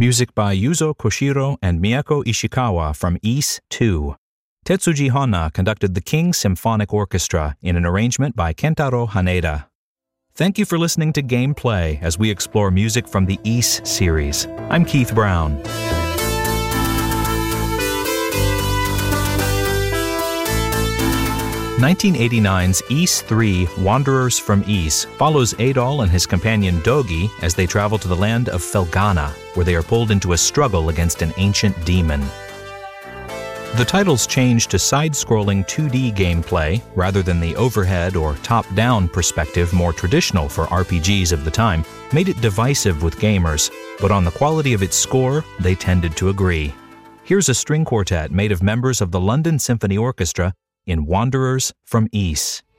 Music by Yuzo Koshiro and Miyako Ishikawa from Ys 2. Tetsuji Honna conducted the King Symphonic Orchestra in an arrangement by Kentaro Haneda. Thank you for listening to Gameplay as we explore music from the Ys series. I'm Keith Brown. 1989's Ys 3, Wanderers from Ys, follows Adol and his companion Dogi as they travel to the land of Felghana, where they are pulled into a struggle against an ancient demon. The title's change to side-scrolling 2D gameplay, rather than the overhead or top-down perspective more traditional for RPGs of the time, made it divisive with gamers, but on the quality of its score, they tended to agree. Here's a string quartet made of members of the London Symphony Orchestra in Wanderers from Ys.